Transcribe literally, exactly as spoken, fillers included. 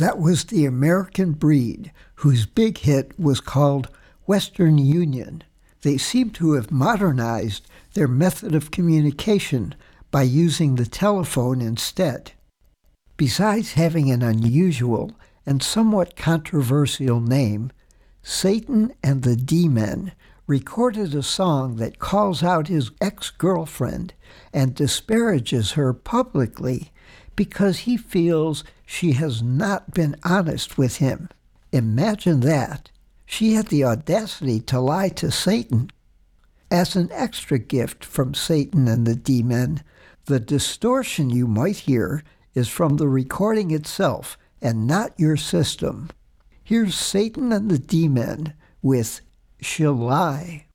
That was the American Breed, whose big hit was called Western Union. They seem to have modernized their method of communication by using the telephone instead. Besides having an unusual and somewhat controversial name, Satan and the D-Men recorded a song that calls out his ex-girlfriend and disparages her publicly because he feels she has not been honest with him. Imagine that. She had the audacity to lie to Satan. As an extra gift from Satan and the D-Men, the distortion you might hear is from the recording itself and not your system. Here's Satan and the D-Men with She'll Lie.